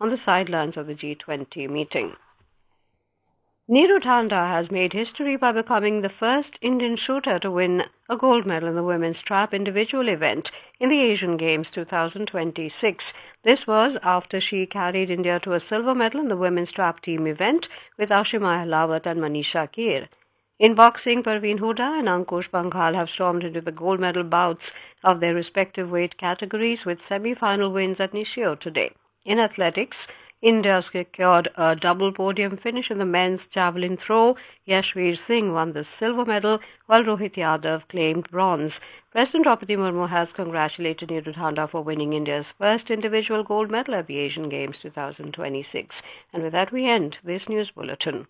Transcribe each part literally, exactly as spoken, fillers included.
on the sidelines of the G twenty meeting. Neeru Thanda has made history by becoming the first Indian shooter to win a gold medal in the women's trap individual event in the Asian Games twenty twenty-six. This was after she carried India to a silver medal in the women's trap team event with Ashima Ahlawat and Manisha Keer. In boxing, Parveen Huda and Ankush Banghal have stormed into the gold medal bouts of their respective weight categories with semi-final wins at Nishio today. In athletics, India secured a double podium finish in the men's javelin throw. Yashveer Singh won the silver medal, while Rohit Yadav claimed bronze. President Draupadi Murmu has congratulated Neeru Thanda for winning India's first individual gold medal at the Asian Games twenty twenty-six. And with that, we end this news bulletin.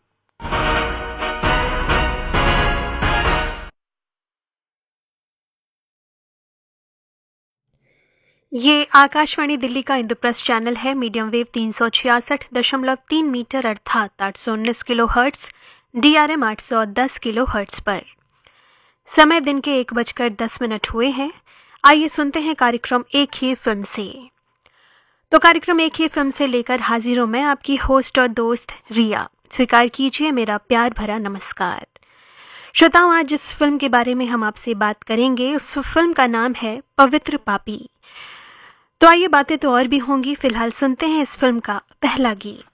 ये आकाशवाणी दिल्ली का Indraprastha channel है। Medium wave तीन सौ छियासठ दशमलव तीन metre अर्थात आठ सौ उन्नीस kilo hertz, D R M आठ सौ दस किलो हर्ट्स पर। समय दिन के एक बजकर दस मिनट हुए हैं। आइए सुनते हैं कार्यक्रम एक ही फिल्म से। तो कार्यक्रम एक ही फिल्म से लेकर हाजिर हूं मैं, आपकी होस्ट और दोस्त रिया। स्वीकार कीजिए मेरा प्यार भरा नमस्कार। श्रोताओं, आज जिस फिल्म के बारे में हम आपसे बात करेंगे उस फिल्म का नाम है पवित्र पापी। तो आइए, बातें तो और भी होंगी, फिलहाल सुनते हैं इस फिल्म का पहला गीत।